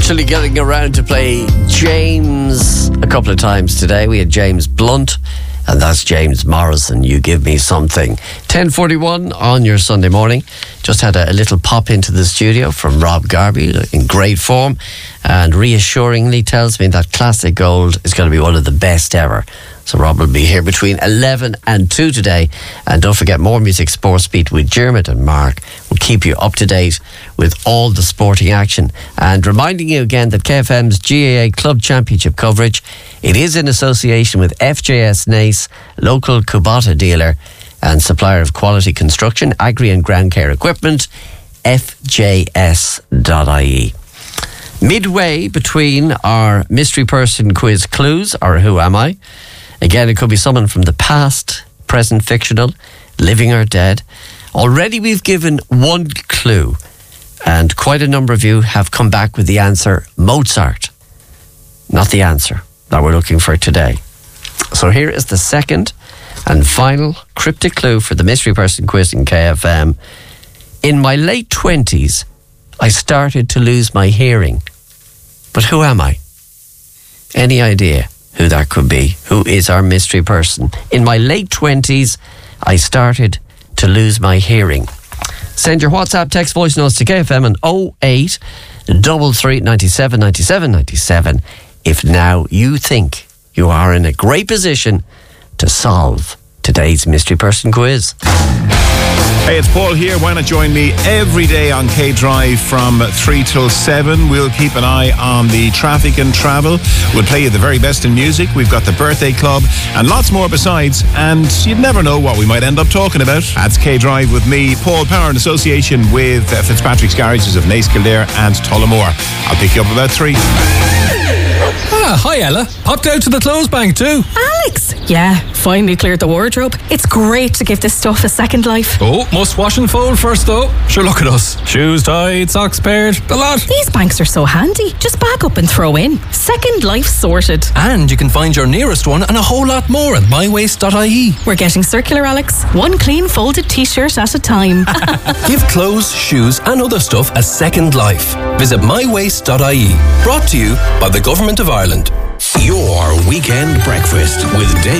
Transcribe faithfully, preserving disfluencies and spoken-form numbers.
Actually getting around to play James a couple of times today. We had James Blunt, and that's James Morrison, You Give Me Something. ten forty-one on your Sunday morning. Just had a, a little pop into the studio from Rob Garvey in great form, and reassuringly tells me that Classic Gold is going to be one of the best ever. So Rob will be here between eleven and two today. And don't forget, more Music Sports Beat with Dermot and Mark will keep you up to date with all the sporting action. And reminding you again that K F M's G A A Club Championship coverage, it is in association with F J S Nace, local Kubota dealer and supplier of quality construction, agri and ground care equipment, F J S dot I E. Midway between our mystery person quiz clues, or Who Am I? Again, it could be someone from the past, present, fictional, living or dead. Already we've given one clue, and quite a number of you have come back with the answer Mozart. Not the answer that we're looking for today. So here is the second and final cryptic clue for the mystery person quiz in K F M. In my late twenties, I started to lose my hearing. But who am I? Any idea who that could be? Who is our mystery person? In my late twenties, I started to lose my hearing. Send your WhatsApp, text, voice notes to K F M on oh eight three three, nine seven, nine seven, nine seven if now you think you are in a great position to solve today's mystery person quiz. Hey, it's Paul here. Why not join me every day on K-Drive from three till seven? We'll keep an eye on the traffic and travel. We'll play you the very best in music. We've got the birthday club and lots more besides. And you'd never know what we might end up talking about. That's K-Drive with me, Paul Power, in association with uh, Fitzpatrick's Garages of Nace, Kildare and Tullamore. I'll pick you up about three. Ah, hi Ella. Popped out to the clothes bank too. Alex! Yeah, finally cleared the wardrobe. It's great to give this stuff a second life. Oh, must wash and fold first though. Sure, look at us. Shoes tied, socks paired, the lot. These banks are so handy. Just back up and throw in. Second life sorted. And you can find your nearest one and a whole lot more at my waste dot I E. We're getting circular, Alex. One clean folded t-shirt at a time. Give clothes, shoes and other stuff a second life. Visit my waste dot I E. Brought to you by the Government of Ireland. Your weekend breakfast with Dave.